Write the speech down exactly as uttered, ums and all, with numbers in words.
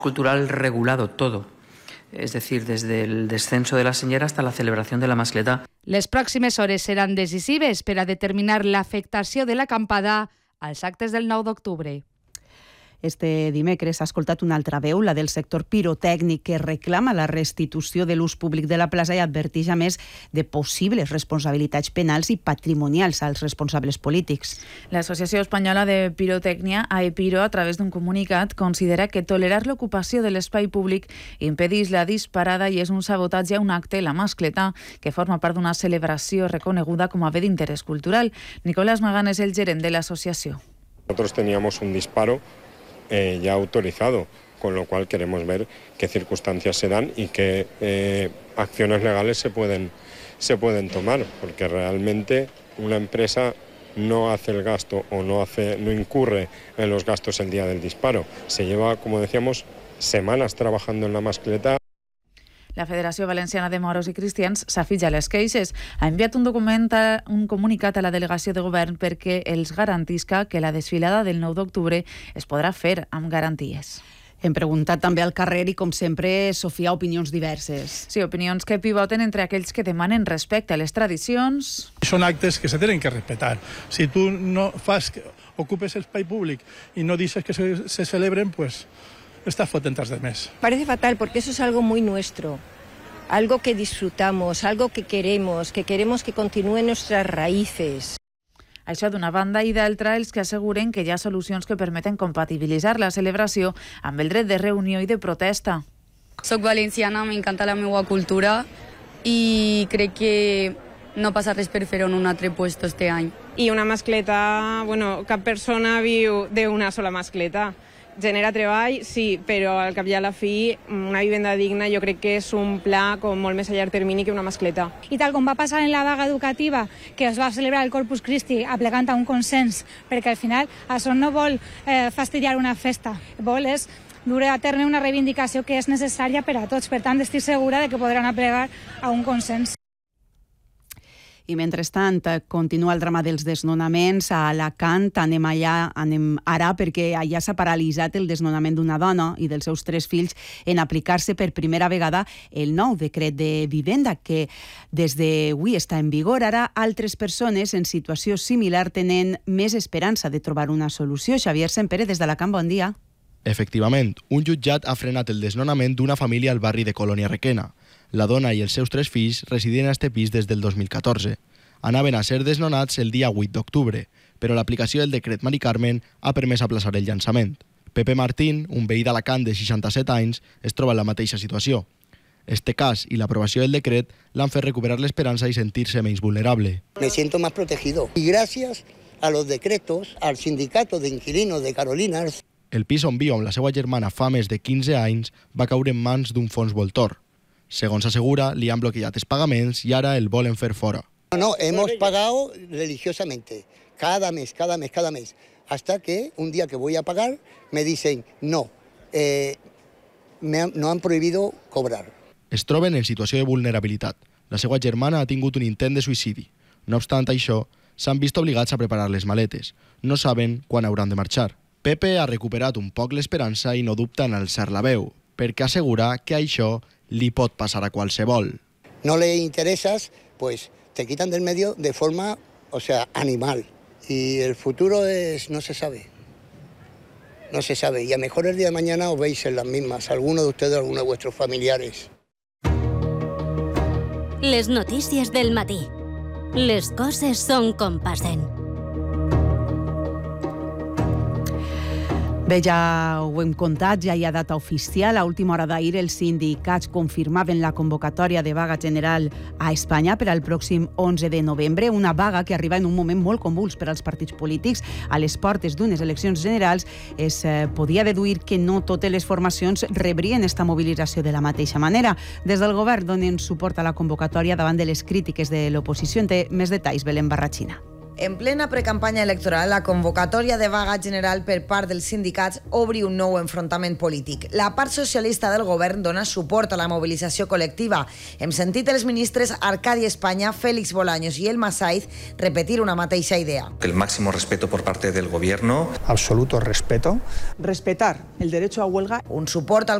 Cultural regulado todo. Es decir, desde el descenso de la senyera hasta la celebración de la mascletà. Les pròximes hores seran decisives per a determinar l'afectació de l'acampada als actes del nou d'octubre. Este dimecres s'ha escoltat una altra veu, la del sector pirotècnic, que reclama la restitució de l'ús públic de la plaça i adverteix a més de possibles responsabilitats penals i patrimonials als responsables polítics. L'Associació Espanyola de Pirotècnia, AEPIRO, a través d'un comunicat, considera que tolerar l'ocupació de l'espai públic impedeix la disparada i és un sabotatge a un acte, la mascletà, que forma part d'una celebració reconeguda com a bé d'interès cultural. Nicolás Magán és el gerent de l'associació. Nosotros teníamos un disparo Eh, ya autorizado, con lo cual queremos ver qué circunstancias se dan y qué eh, acciones legales se pueden, se pueden tomar, porque realmente una empresa no hace el gasto o no, hace, no incurre en los gastos el día del disparo. Se lleva, como decíamos, semanas trabajando en la mascletà. La Federació Valenciana de Moros i Cristians s'afitja a les queixes. Ha enviat un document, a, un comunicat a la delegació de govern perquè els garantisca que la desfilada del nou d'octubre es podrà fer amb garanties. Hem preguntat també al carrer i, com sempre, Sofia, opinions diverses. Sí, opinions que pivoten entre aquells que demanen respecte a les tradicions. Són actes que se tenen que respetar. Si tu no fas, ocupes espai públic i no deixes que se, se celebren, pues estás fotent als demés. Parece fatal porque eso es algo muy nuestro, algo que disfrutamos, algo que queremos, que queremos que continúen nuestras raíces. Això d'una banda i d'altra, els que asseguren que hi ha solucions que permeten compatibilitzar la celebració amb el dret de reunió i de protesta. Soc valenciana, m'encanta la meva cultura i crec que no passa res per fer-ho en un altre puesto este any. I una mascleta, bueno, cap persona viu d'una sola mascleta. Genera treball, sí, però al cap i a la fi una vivenda digna jo crec que és un pla com molt més a llarg termini que una mascleta. I tal com va passar en la vaga educativa, que es va celebrar el Corpus Christi aplegant a un consens, perquè al final això no vol eh, fastidiar una festa, vol és dur a terme una reivindicació que és necessària per a tots. Per tant, estic segura de que podran aplegar a un consens. I mentrestant continua el drama dels desnonaments a Alacant. Anem allà, anem ara perquè allà s'ha paralitzat el desnonament d'una dona i dels seus tres fills en aplicar-se per primera vegada el nou decret de vivenda que des d'avui està en vigor. Ara altres persones en situació similar tenen més esperança de trobar una solució. Xavier Sempere, des d'Alacant, bon dia. Efectivament, un jutjat ha frenat el desnonament d'una família al barri de Colònia Requena. La dona i els seus tres fills residien a este pis des del dos mil catorze. Anaven a ser desnonats el dia vuit d'octubre, però l'aplicació del decret Mari Carmen ha permès aplaçar el llançament. Pepe Martín, un veí d'Alacant de seixanta-set anys, es troba en la mateixa situació. Este cas i l'aprovació del decret l'han fet recuperar l'esperança i sentir-se menys vulnerable. Me siento más protegido y gracias a los decretos, al sindicato de inquilinos de Carolinas. El pis on viu amb la seva germana fa més de quinze anys va caure en mans d'un fons voltor. Segons assegura, li han bloquejat els pagaments i ara el volen fer fora. No, no, hemos pagado religiosamente, cada mes, cada mes, cada mes, hasta que un día que voy a pagar me dicen no, eh, me han, no han prohibido cobrar. Es troben en situació de vulnerabilitat. La seva germana ha tingut un intent de suïcidi. No obstant això, s'han vist obligats a preparar les maletes. No saben quan hauran de marxar. Pepe ha recuperat un poc l'esperança i no dubta en alçar la veu, perquè assegura que això li pot passar a qualsevol. No le interesas, pues te quitan del medio de forma, o sea, animal. Y el futuro es, no se sabe. No se sabe. Y a lo mejor el día de mañana os veis en las mismas, alguno de ustedes, alguno de vuestros familiares. Les notícies del matí. Les coses són com passen. Bé, ja ho hem contat, ja hi ha data oficial. A última hora d'ahir els sindicats confirmaven la convocatòria de vaga general a Espanya per al pròxim onze de novembre, una vaga que arriba en un moment molt convuls per als partits polítics. A les portes d'unes eleccions generals es eh, podia deduir que no totes les formacions rebrien esta mobilització de la mateixa manera. Des del govern donen suport a la convocatòria davant de les crítiques de l'oposició. En té més detalls, Belén Barrachina. En plena precampanya electoral, la convocatòria de vaga general per part dels sindicats obri un nou enfrontament polític. La part socialista del govern dona suport a la mobilització col·lectiva. Hem sentit els ministres Arcadi España, Félix Bolaños i Elma Saiz repetir una mateixa idea. El máximo respeto por parte del gobierno. Absoluto respeto. Respetar el derecho a huelga. Un suport al